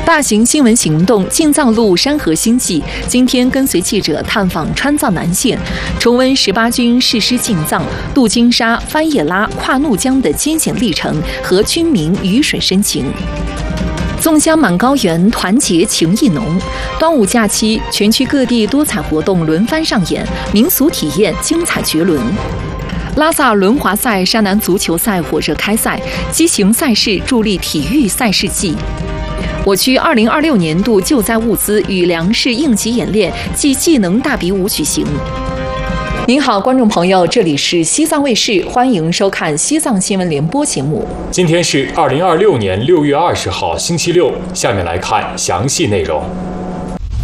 大型新闻行动进藏路山河新纪，今天跟随记者探访川藏南线，重温18军誓师进藏、渡金沙、翻叶拉、跨怒江的艰险历程和军民鱼水深情。纵香满高原，团结情意浓。端午假期，全区各地多彩活动轮番上演，民俗体验精彩绝伦。拉萨轮滑赛沙男足球赛火热开赛，激情赛事助力体育赛事季。我区2026年度救灾物资与粮食应急演练暨技能大比武举行。您好，观众朋友，这里是西藏卫视，欢迎收看西藏新闻联播节目。 今天是2026年6月20号，星期六。下面来看详细内容。